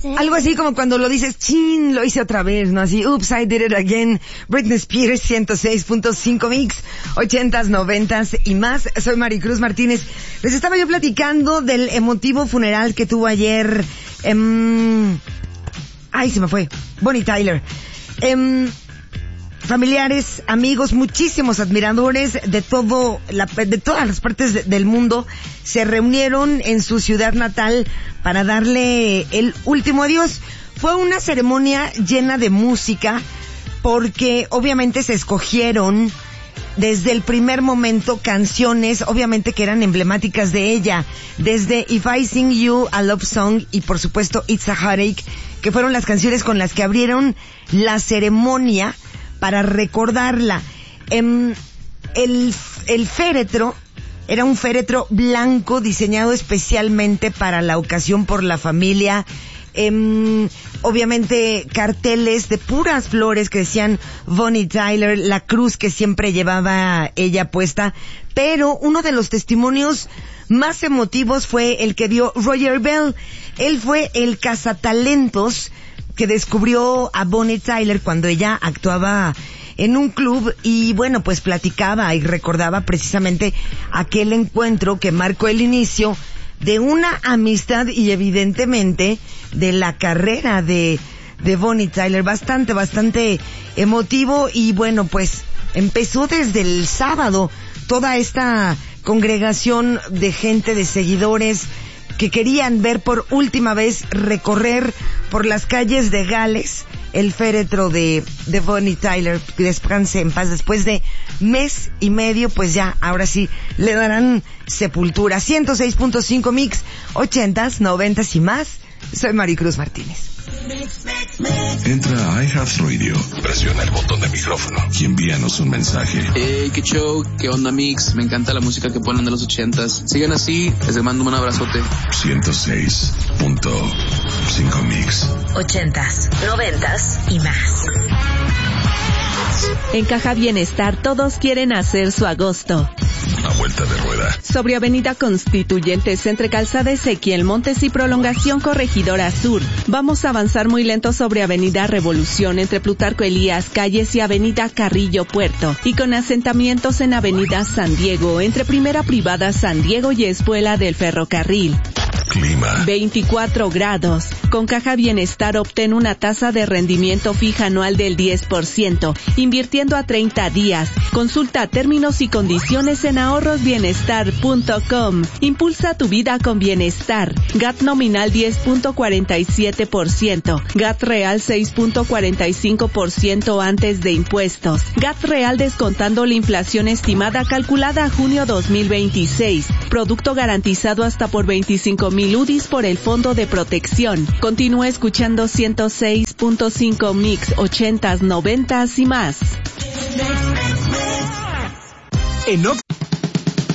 Algo así como cuando lo dices, chin, lo hice otra vez, ¿no? Así, oops, I did it again. Britney Spears, 106.5 Mix, 80s, 90s y más. Soy Maricruz Martínez. Les estaba yo platicando del emotivo funeral que tuvo ayer, ay, se me fue, Bonnie Tyler. Familiares, amigos, muchísimos admiradores de todas las partes del mundo se reunieron en su ciudad natal para darle el último adiós. Fue una ceremonia llena de música porque obviamente se escogieron desde el primer momento canciones, obviamente que eran emblemáticas de ella, desde If I Sing You a Love Song y por supuesto It's a Heartache, que fueron las canciones con las que abrieron la ceremonia para recordarla. El féretro era un féretro blanco diseñado especialmente para la ocasión por la familia. Obviamente carteles de puras flores que decían Bonnie Tyler, la cruz que siempre llevaba ella puesta. Pero uno de los testimonios más emotivos fue el que dio Roger Bell. Él fue el cazatalentos que descubrió a Bonnie Tyler cuando ella actuaba en un club y bueno, pues platicaba y recordaba precisamente aquel encuentro que marcó el inicio de una amistad y evidentemente de la carrera de Bonnie Tyler. Bastante emotivo y bueno, pues empezó desde el sábado toda esta congregación de gente, de seguidores que querían ver por última vez recorrer por las calles de Gales el féretro de Bonnie Tyler, que descanse en paz. Después de mes y medio, pues ya, ahora sí, le darán sepultura. 106.5 Mix, 80s, 90s y más. Soy Maricruz Martínez. Entra a iHeartRadio, presiona el botón de micrófono y envíanos un mensaje. Hey, qué show, qué onda Mix, me encanta la música que ponen de los 80s. Sigan así, les mando un abrazote. 106.5 Mix. 80s, 90s y más. En Caja Bienestar todos quieren hacer su agosto. A vuelta de rueda. Sobre Avenida Constituyentes entre Calzada Ezequiel Montes y Prolongación Corregidora Sur. Vamos a avanzar muy lento sobre Avenida Revolución entre Plutarco Elías Calles y Avenida Carrillo Puerto. Y con asentamientos en Avenida San Diego entre Primera Privada San Diego y Espuela del Ferrocarril. Clima. 24 grados. Con Caja Bienestar obtén una tasa de rendimiento fija anual del 10%, invirtiendo a 30 días. Consulta términos y condiciones en ahorrosbienestar.com. Impulsa tu vida con bienestar. GAT nominal 10.47%. GAT real 6.45% antes de impuestos. GAT real descontando la inflación estimada calculada a junio 2026. Producto garantizado hasta por 25,000 UDIs por el Fondo de Protección. Continúa escuchando 106.5 Mix, 80s, 90s y más. En